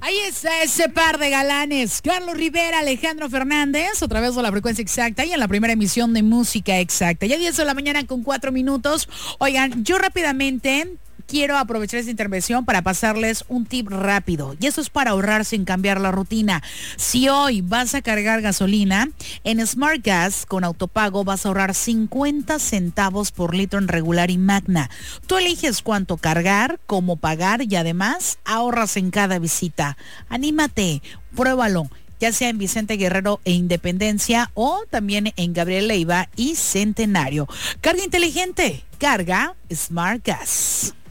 Ahí está ese par de galanes, Carlos Rivera, Alejandro Fernández, otra vez de la frecuencia exacta y en la primera emisión de Música Exacta. Ya 10 de la mañana con 4 minutos. Oigan, yo rápidamente quiero aprovechar esta intervención para pasarles un tip rápido. Y eso es para ahorrar sin cambiar la rutina. Si hoy vas a cargar gasolina, en Smart Gas con autopago vas a ahorrar 50 centavos por litro en regular y magna. Tú eliges cuánto cargar, cómo pagar y además ahorras en cada visita. Anímate, pruébalo, ya sea en Vicente Guerrero e Independencia o también en Gabriel Leiva y Centenario. Carga inteligente, carga Smart Gas.